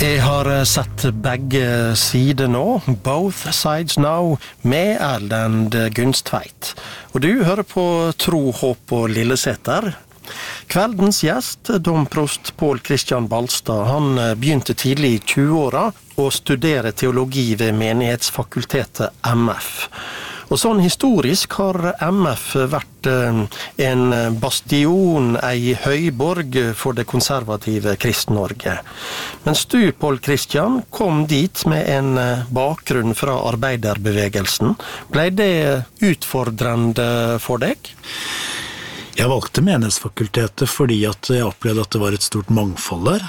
Jeg har sett begge sider nå, Both Sides Now, med Erlend Gunstveit. Og du hører på Tro, håp og Lilleseter. Kveldens gjest, domprost Pål Kristian Balstad, han begynte tidlig i 20-åra å studere teologi ved Menighetsfakultetet MF. Og sånn historisk har MF vært en bastion, ei høyborg for det konservative Krist-Norge. Mens du, Pål Kristian, kom dit med en bakgrunn fra arbeiderbevegelsen. Ble det utfordrende for deg? Jeg valgte Menighetsfakultetet fordi at jeg opplevde at det var et stort mangfold der.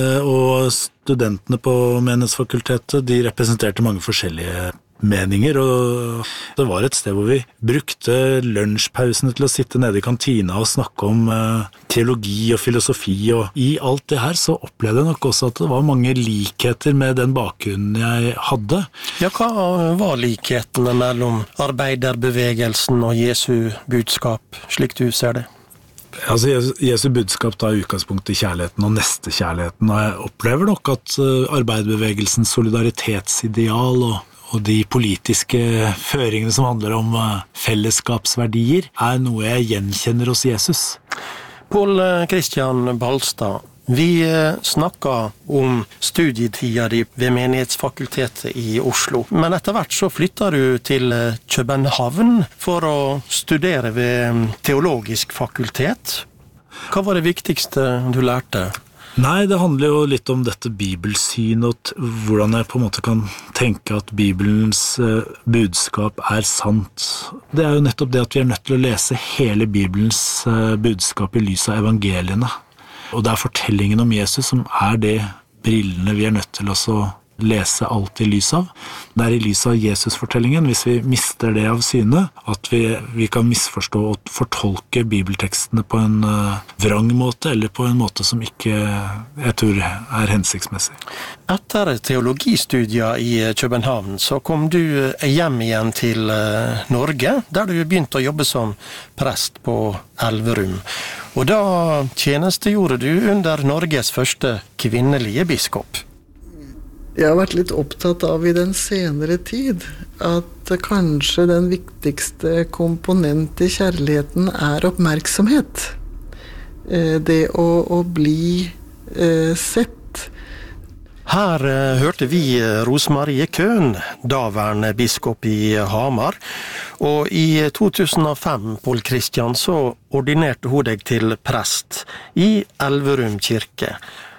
Og studentene på Menighetsfakultetet, de representerte mange forskjellige meninger, og det var et sted hvor vi brukte lunsjpausene til å sitte nede i kantina og snakke om teologi og filosofi, og i alt det her så opplevde jeg nok også at det var mange likheter med den bakgrunnen jeg hadde. Ja, hva var likhetene mellom arbeiderbevegelsen og Jesu budskap, slik du ser det? Altså, Jesu budskap tar utgangspunkt i kjærligheten og nestekjærligheten, og jeg opplever nok at arbeiderbevegelsens solidaritetsideal og de politiske føringene som handler om fellesskapsverdier, er noe jeg gjenkjenner hos Jesus. Pål Kristian Balstad, vi snakket om studietida di ved Menighetsfakultetet i Oslo, men etter hvert så flyttet du til København for å studere ved teologisk fakultet. Hva var det viktigste du lærte? Nei, det handler jo litt om dette bibelsyn og hvordan jeg på en måte kan tenke at Bibelens budskap er sant. Det er jo nettopp det at vi er nødt til å lese hele Bibelens budskap i lys av evangeliene. Og det er fortellingen om Jesus som er det brillene vi er nødt til å lese alt i lys av. Det er i lys av Jesus-fortellingen, hvis vi mister det av syne, at vi kan misforstå og fortolke bibeltekstene på en vrang måte, eller på en måte som ikke jeg tror er hensiktsmessig. Etter teologistudier i København så kom du hjem igjen til Norge, der du begynte å jobbe som prest på Elverum. Og da tjenestegjorde du under Norges første kvinnelige biskop. Jeg har vært litt opptatt av i den senere tid at kanskje den viktigste komponent i kjærligheten er oppmerksomhet. Det å bli sett. Her hørte vi Rosemarie Køhn, daværende biskop i Hamar, og i 2005, Pål Kristian, så ordinerte hun deg til prest i Elverum kirke.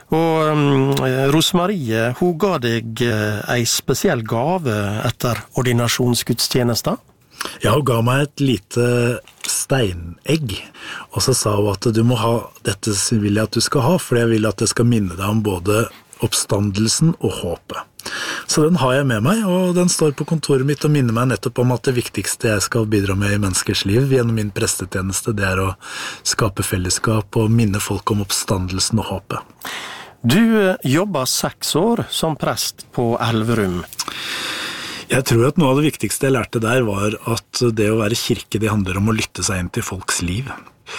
Og Rosemarie, hun ga deg ei spesiell gave etter ordinasjonsgudstjenesta? Ja, hun ga meg et lite steinegg, og så sa hun at du må ha, dette vil jeg at du skal ha, for jeg vil at det skal minne deg om både oppstandelsen og håpet. Så den har jeg med meg, og den står på kontoret mitt og minner meg nettopp om at det viktigste jeg skal bidra med i menneskers liv gjennom min prestetjeneste, det er å skape fellesskap og minne folk om oppstandelsen og håpet. Du jobbet 6 år som prest på Elverum. Jeg tror at noe av det viktigste jeg lærte der var at det å være kirke, det handler om å lytte seg inn til folks liv.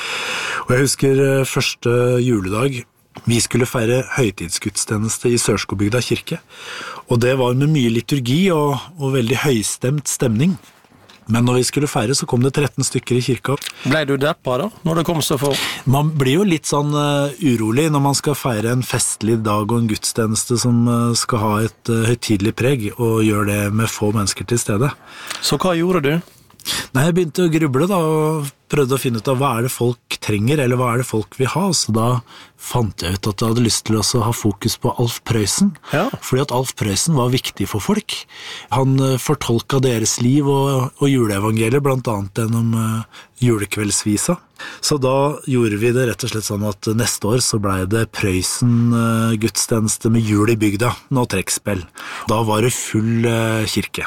Og jeg husker første juledag, vi skulle feire høytidsgudstjeneste i Sørskobygda kirke, og det var med mye liturgi og veldig høystemt stemning. Men når vi skulle feire, så kom det 13 stykker i kirka. Ble du deppa da, når det kom så få? Man blir jo litt sånn urolig når man skal feire en festlig dag og en gudstjeneste som skal ha et høytidelig preg, og gjør det med få mennesker til stede. Så hva gjorde du? Nei, jeg begynte å gruble da, og prøvde å finne ut av hva er det folk trenger, eller hva er det folk vil ha. Så da fant jeg ut at jeg hadde lyst til å ha fokus på Alf Prøysen, fordi at Alf Prøysen var viktig for folk. Han fortolka deres liv og juleevangeliet, blant annet gjennom julekveldsvisa. Så da gjorde vi det rett og slett sånn at neste år så ble det Prøysen gudstjeneste med jul i bygda, nå trekkspill. Da var det full kirke.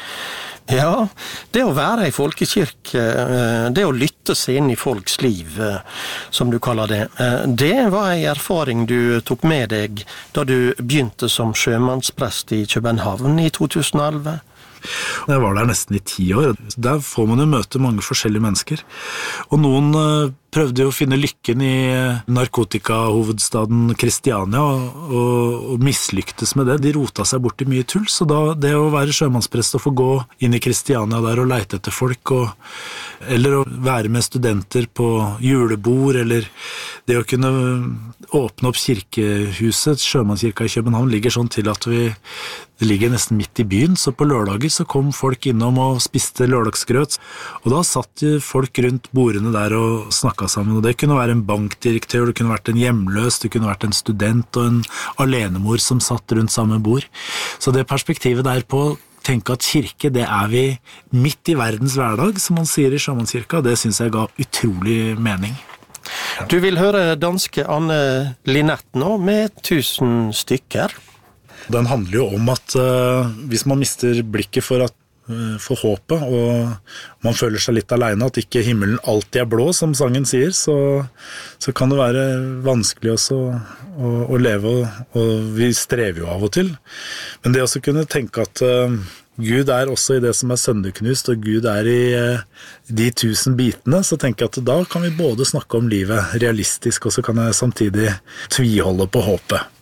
Ja, det å være i folkekirke, det å lytte seg inn i folks liv, som du kaller det, det var en erfaring du tok med deg da du begynte som sjømannsprest i København i 2011. Jeg var der nesten i 10 år. Der får man jo møte mange forskjellige mennesker. Og noen prøvde jo å finne lykken i narkotikahovedstaden Kristiania og mislyktes med det. De rota seg bort i mye tull, så da det å være sjømannsprest og få gå inn i Kristiania der og leite etter folk, eller å være med studenter på julebord, eller det å kunne åpne opp kirkehuset, Sjømannskirka i København ligger sånn til at det ligger nesten midt i byen, så på lørdager så kom folk innom og spiste lørdagsgrøt, og da satt folk rundt bordene der og snakket sammen, og det kunne være en bankdirektør, det kunne vært en hjemløs, det kunne vært en student og en alenemor som satt rundt samme bord. Så det perspektivet der på tenke at kirke, det vi midt i verdens hverdag, som man sier i Sjømannskirka, det synes jeg ga utrolig mening. Du vil høre danske Anne Linette nå med 1000 stykker. Den handler jo om at hvis man mister blikket for håpet, og man føler seg litt alene, at ikke himmelen alltid blå, som sangen sier, så kan det være vanskelig også å leve, og vi strever jo av og til. Men det også kunne tenke at Gud også i det som sønderknust, og Gud i de 1000 bitene, så tenker jeg at da kan vi både snakke om livet realistisk, og så kan jeg samtidig tviholde på håpet.